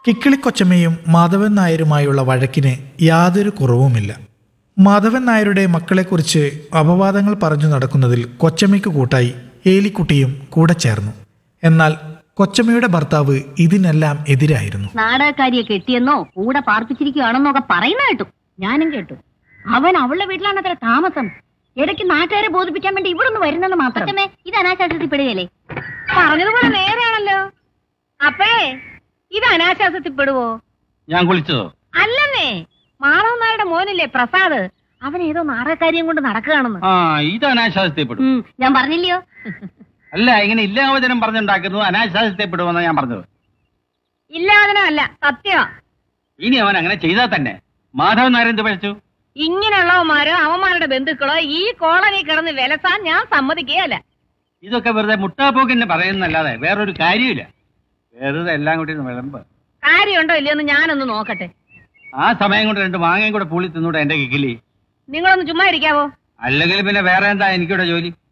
കിക്കിളിക്കൊച്ചമ്മയും മാധവൻ നായരുമായുള്ള വഴക്കിന് യാതൊരു കുറവുമില്ല. മാധവൻ നായരുടെ മക്കളെക്കുറിച്ച് അപവാദങ്ങൾ പറഞ്ഞു നടക്കുന്നതിൽ കൊച്ചമ്മയ്ക്ക് കൂട്ടായി ഏലിക്കുട്ടിയും കൂടെ ചേർന്നു. എന്നാൽ കൊച്ചമ്മയുടെ ഭർത്താവ് ഇതിനെല്ലാം എതിരായിരുന്നു. നാടകക്കാരിയെ കെട്ടിയെന്നോ കൂടെ പാർപ്പിച്ചിരിക്കുകയാണെന്നോ ഒക്കെ പറയുന്ന കേട്ടു. ഞാനും കേട്ടു. അവൻ അവളുടെ വീട്ടിലാണ് അത്ര താമസം. ഇടയ്ക്ക് നാട്ടുകാരെ ബോധിപ്പിക്കാൻ വേണ്ടി ഇവിടെ നിന്ന് വരുന്നെന്ന് മാത്രമേ. ഇത് അനാശാസ്യത്തിൽപ്പെടുകയല്ലേ? പറഞ്ഞതുപോലെ നേരെയാണല്ലോ. അപ്പഴേ ഇത് അനാശാസ്യത്തിൽപ്പെടുവോ? ഞാൻ കുളിച്ചതോ? അല്ലെന്നേ, മാധവൻ നായരുടെ മോനില്ലേ പ്രസാദ്, അവൻ ഏതോ നാടകക്കാരിയും കൊണ്ട് നടക്കുകയാണെന്ന്. ഇത് അനാശാസ്യത്തിൽപ്പെടും. ഞാൻ പറഞ്ഞില്ലയോ? അല്ല, ഇങ്ങനെ ഇല്ലാവചനം പറഞ്ഞുണ്ടാക്കുന്നത് അനാശാസ്യത്തിൽപ്പെടുമെന്നാണ് ഞാൻ പറഞ്ഞത്. ഇല്ലാവചനമല്ല, സത്യമാ. ഇനി അവൻ അങ്ങനെ ചെയ്താൽ തന്നെ മാധവൻ നായർ എന്ത് പഴിച്ചു? ഇങ്ങനെയുള്ളവന്മാരോ അവന്മാരുടെ ബന്ധുക്കളോ ഈ കോളനി കിടന്ന് വിലസാൻ ഞാൻ സമ്മതിക്കുകയല്ല. ഇതൊക്കെ വെറുതെ മുട്ടാപ്പോക്കിന് പറയുന്നല്ലാതെ വേറൊരു കാര്യമില്ല. വെറുതെ എല്ലാം കൂടി വിളമ്പ്. കാര്യമുണ്ടോ ഇല്ലയോന്ന് ഞാനൊന്ന് നോക്കട്ടെ. ആ സമയം കൊണ്ട് 2 മാങ്ങയും കൂടെ പൂളി തിന്നൂടെ എന്റെ കിക്കിലി. നിങ്ങളൊന്ന് ചുമ്മാ ഇരിക്കാവോ? അല്ലെങ്കിൽ പിന്നെ വേറെ എന്താ എനിക്കിവിടെ ജോലി?